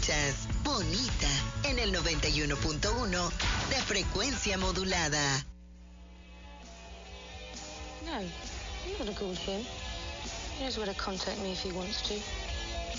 escuchas Bonita en el 91.1 de frecuencia modulada. No, you could have called him. He knows where to contact me if he wants to.